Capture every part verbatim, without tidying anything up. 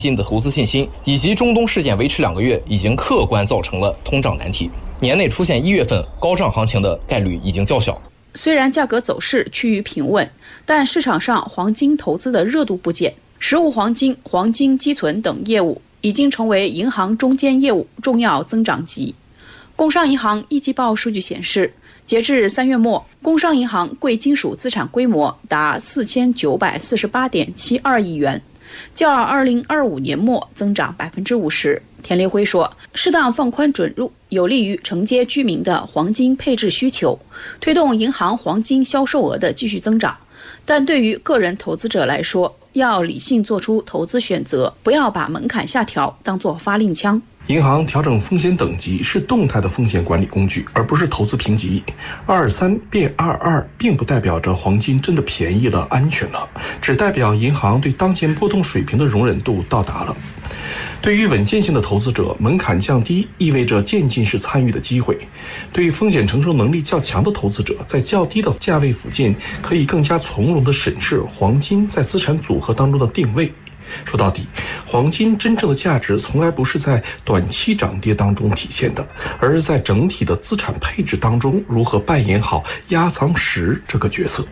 新的投资信心以及中东事件维持两个月，已经客观造成了通胀难题。年内出现一月份高涨行情的概率已经较小。 虽然价格走势趋于平稳，但市场上黄金投资的热度不减，实物黄金、黄金积存等业务已经成为银行中间业务重要增长极。工商银行一季报数据显示，截至三月末，工商银行贵金属资产规模达四千九百四十八点七二亿元，较二零二五年末增长百分之五十。田立辉说，适当放宽准入，有利于承接居民的黄金配置需求，推动银行黄金销售额的继续增长。但对于个人投资者来说，要理性做出投资选择，不要把门槛下调当作发令枪。 银行调整风险等级是动态的风险管理工具，而不是投资评级。二三变二二并不代表着黄金真的便宜了、安全了，只代表银行对当前波动水平的容忍度到达了。对于稳健性的投资者，门槛降低意味着渐进式参与的机会；对于风险承受能力较强的投资者，在较低的价位附近，可以更加从容地审视黄金在资产组合当中的定位。说到底，黄金真正的价值从来不是在短期涨跌当中体现的，而是在整体的资产配置当中如何扮演好压舱石这个角色。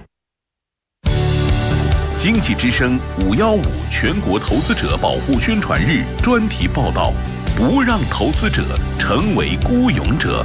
经济之声五一五全国投资者保护宣传日专题报道，不让投资者成为孤勇者。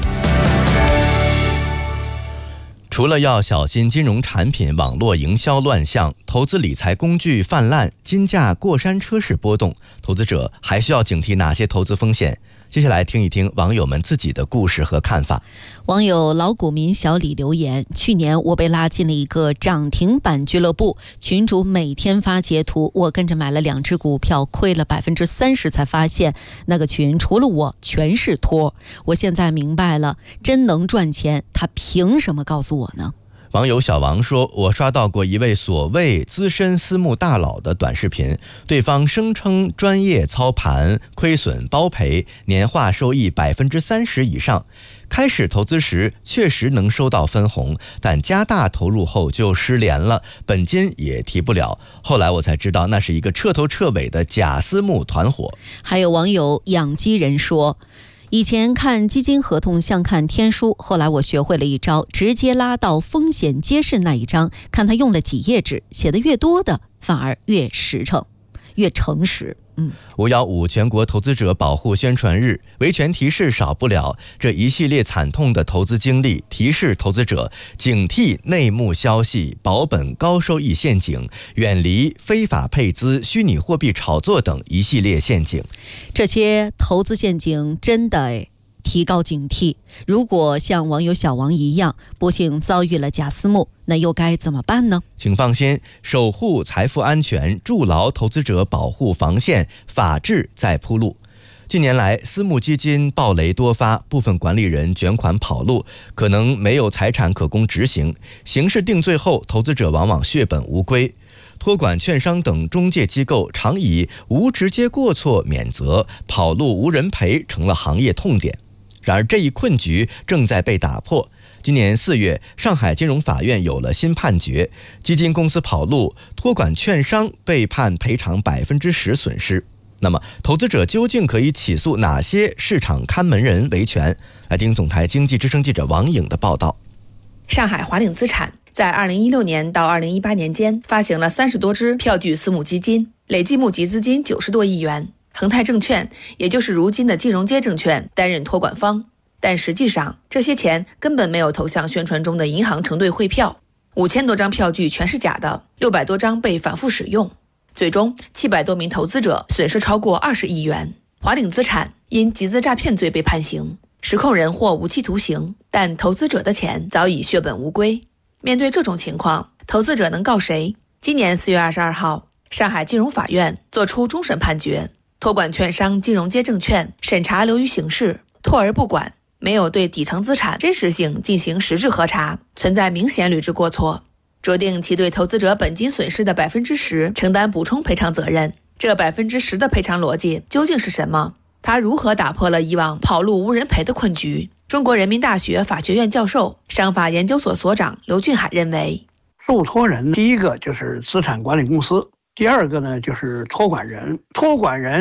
除了要小心金融产品网络营销乱象、投资理财工具泛滥、金价过山车式波动，投资者还需要警惕哪些投资风险？接下来听一听网友们自己的故事和看法。 网友老股民小李留言，去年我被拉进了一个涨停板俱乐部，群主每天发截图，我跟着买了两只股票，亏了百分之三十，才发现那个群除了我全是托。我现在明白了，真能赚钱，他凭什么告诉我呢？ 网友小王说，我刷到过一位所谓资深私募大佬的短视频，对方声称专业操盘，亏损包赔，年化收益百分之三十以上。开始投资时确实能收到分红，但加大投入后就失联了，本金也提不了。后来我才知道，那是一个彻头彻尾的假私募团伙。 还有网友养鸡人说，以前看基金合同像看天书，后来我学会了一招，直接拉到风险揭示那一章，看他用了几页纸，写的越多的反而越实诚，越诚实。嗯， 五一五全国投资者保护宣传日，维权提示少不了。这一系列惨痛的投资经历，提示投资者警惕内幕消息、保本高收益陷阱，远离非法配资、虚拟货币炒作等一系列陷阱。 这些投资陷阱真的提高警惕。如果像网友小王一样不幸遭遇了假私募，那又该怎么办呢？ 请放心，守护财富安全，筑牢投资者保护防线，法治在铺路。近年来，私募基金暴雷多发，部分管理人卷款跑路，可能没有财产可供执行，刑事定罪后，投资者往往血本无归。托管券商等中介机构常以无直接过错免责，跑路无人赔成了行业痛点。然而这一困局正在被打破。今年四月，上海金融法院有了新判决，基金公司跑路，托管券商被判赔偿百分之十损失。那么，投资者究竟可以起诉哪些市场看门人维权？来听总台经济之声记者王颖的报道。 上海华岭资产在二零一六年到二零一八年间发行了三十多只票据私募基金，累计募集资金九十多亿元。恒泰证券，也就是如今的金融街证券，担任托管方，但实际上这些钱根本没有投向宣传中的银行承兑汇票，五千多张票据全是假的，六百多张被反复使用，最终七百多名投资者损失超过二十亿元。华岭资产因集资诈骗罪被判刑，实控人获无期徒刑，但投资者的钱早已血本无归。面对这种情况，投资者能告谁？今年四月二十二号，上海金融法院作出终审判决，托管券商金融街证券审查流于形式，托而不管，没有对底层资产真实性进行实质核查，存在明显履职过错，酌定其对投资者本金损失的百分之十承担补充赔偿责任。这百分之十的赔偿逻辑究竟是什么？它如何打破了以往跑路无人赔的困局？中国人民大学法学院教授、商法研究所所长刘俊海认为， 受托人第一个就是资产管理公司，第二个呢就是托管人，托管人